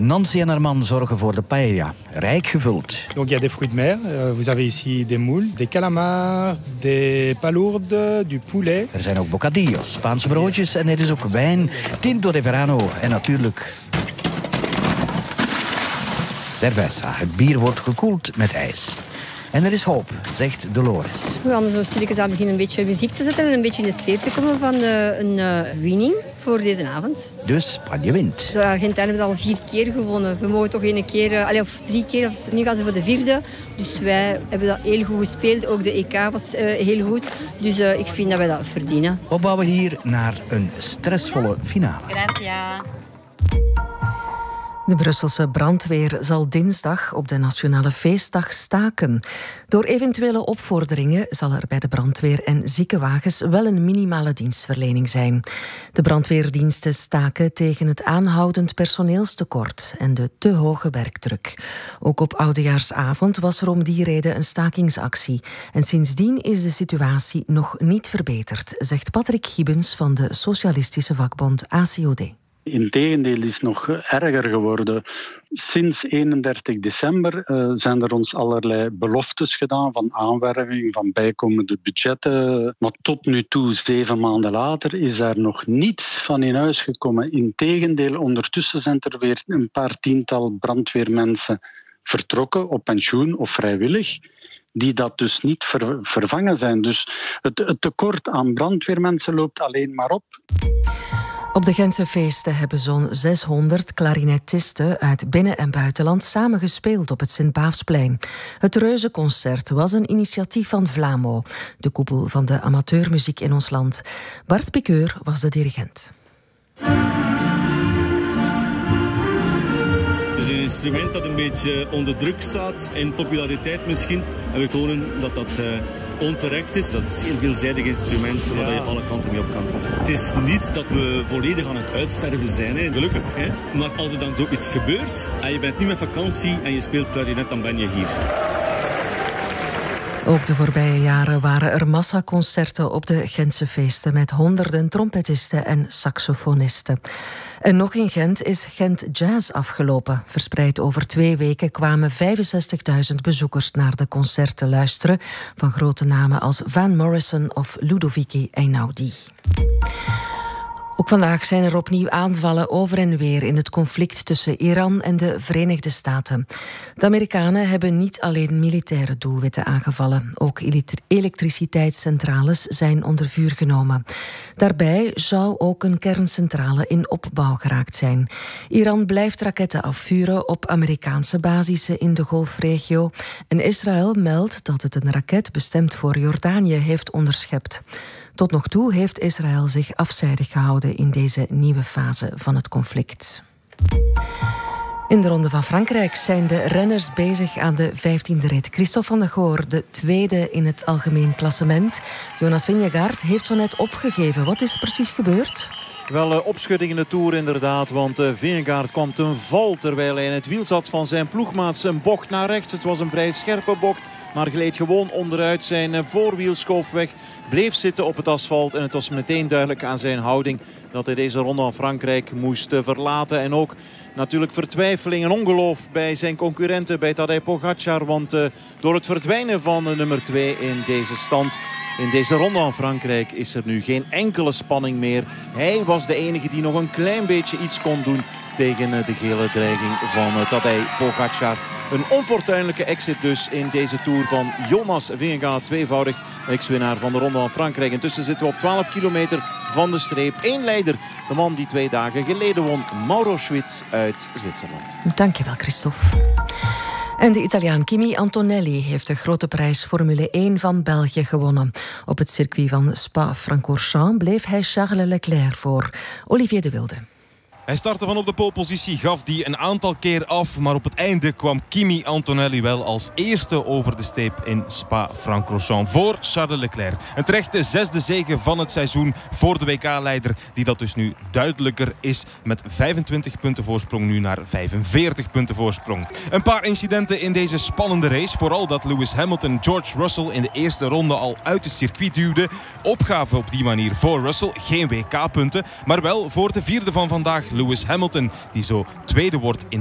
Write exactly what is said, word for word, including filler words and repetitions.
Nancy en haar man zorgen voor de paella, rijk gevuld. Donc il y a des fruits de mer. Uh, vous avez ici des moules, des calamars, des palourdes, du poulet. Er zijn ook bocadillos, Spaanse broodjes en er is ook wijn, tinto de verano en natuurlijk cerveza. Het bier wordt gekoeld met ijs. En er is hoop, zegt Dolores. We gaan zo stilletjes aan beginnen een beetje muziek te zetten en een beetje in de sfeer te komen van uh, een uh, winning voor deze avond. Dus Spanje wint. De Argentijnen hebben al vier keer gewonnen. We mogen toch één keer, uh, allez, of drie keer, of nu gaan ze voor de vierde. Dus wij hebben dat heel goed gespeeld. Ook de E K was uh, heel goed. Dus uh, ik vind dat wij dat verdienen. We bouwen hier naar een stressvolle finale. Gracias. De Brusselse brandweer zal dinsdag op de Nationale Feestdag staken. Door eventuele opvorderingen zal er bij de brandweer en ziekenwagens wel een minimale dienstverlening zijn. De brandweerdiensten staken tegen het aanhoudend personeelstekort en de te hoge werkdruk. Ook op Oudejaarsavond was er om die reden een stakingsactie. En sindsdien is de situatie nog niet verbeterd, zegt Patrick Gibbens van de socialistische vakbond A C O D. Integendeel is nog erger geworden. Sinds eenendertig december uh, zijn er ons allerlei beloftes gedaan van aanwerving, van bijkomende budgetten. Maar tot nu toe, zeven maanden later, is daar nog niets van in huis gekomen. Integendeel, ondertussen zijn er weer een paar tiental brandweermensen vertrokken op pensioen of vrijwillig, die dat dus niet ver- vervangen zijn. Dus het, het tekort aan brandweermensen loopt alleen maar op. Op de Gentse feesten hebben zo'n zeshonderd klarinettisten uit binnen- en buitenland samen gespeeld op het Sint-Baafsplein. Het Reuzenconcert was een initiatief van Vlamo, de koepel van de amateurmuziek in ons land. Bart Piqueur was de dirigent. Het is een instrument dat een beetje onder druk staat, in populariteit misschien. En we tonen dat dat uh, onterecht is. Dat is een heel veelzijdig instrument, waar ja. je alle kanten mee op kan. Het is niet dat we volledig aan het uitsterven zijn, hè. Gelukkig. Hè. Maar als er dan zoiets gebeurt, en je bent niet met vakantie en je speelt klarinet, dan ben je hier. Ook de voorbije jaren waren er massaconcerten op de Gentse feesten met honderden trompetisten en saxofonisten. En nog in Gent is Gent Jazz afgelopen. Verspreid over twee weken kwamen vijfenzestigduizend bezoekers naar de concerten luisteren van grote namen als Van Morrison of Ludovici Einaudi. Ook vandaag zijn er opnieuw aanvallen over en weer in het conflict tussen Iran en de Verenigde Staten. De Amerikanen hebben niet alleen militaire doelwitten aangevallen. Ook elektriciteitscentrales zijn onder vuur genomen. Daarbij zou ook een kerncentrale in opbouw geraakt zijn. Iran blijft raketten afvuren op Amerikaanse basissen in de Golfregio. En Israël meldt dat het een raket bestemd voor Jordanië heeft onderschept. Tot nog toe heeft Israël zich afzijdig gehouden in deze nieuwe fase van het conflict. In de Ronde van Frankrijk zijn de renners bezig aan de vijftiende rit. Christophe van der Goor, de tweede in het algemeen klassement. Jonas Vingegaard heeft zo net opgegeven. Wat is er precies gebeurd? Wel uh, opschudding in de Tour inderdaad, want uh, Vingegaard kwam ten val terwijl hij in het wiel zat van zijn ploegmaats. Een bocht naar rechts, het was een vrij scherpe bocht, maar gleed gewoon onderuit. Zijn uh, voorwiel schoof weg, bleef zitten op het asfalt en het was meteen duidelijk aan zijn houding dat hij deze Ronde van Frankrijk moest uh, verlaten. En ook natuurlijk vertwijfeling en ongeloof bij zijn concurrenten, bij Tadej Pogacar, want uh, door het verdwijnen van uh, nummer twee in deze stand, in deze Ronde van Frankrijk, is er nu geen enkele spanning meer. Hij was de enige die nog een klein beetje iets kon doen tegen de gele dreiging van Tadej Pogacar. Een onfortuinlijke exit dus in deze Tour van Jonas Vingegaard, tweevoudig ex-winnaar van de Ronde van Frankrijk. Intussen zitten we op twaalf kilometer van de streep. Eén leider, de man die twee dagen geleden won, Mauro Schwitz uit Zwitserland. Dankjewel, Christophe. En de Italiaan Kimi Antonelli heeft de grote prijs Formule één van België gewonnen. Op het circuit van Spa-Francorchamps bleef hij Charles Leclerc voor. Olivier de Wilde. Hij startte van op de polepositie, gaf die een aantal keer af. Maar op het einde kwam Kimi Antonelli wel als eerste over de streep in Spa-Francorchamps voor Charles Leclerc. Een terechte zesde zege van het seizoen voor de W K-leider. Die dat dus nu duidelijker is met vijfentwintig punten voorsprong nu naar vijfenveertig punten voorsprong. Een paar incidenten in deze spannende race. Vooral dat Lewis Hamilton George Russell in de eerste ronde al uit het circuit duwde. Opgave op die manier voor Russell. Geen W K-punten, maar wel voor de vierde van vandaag, Lewis Hamilton, die zo tweede wordt in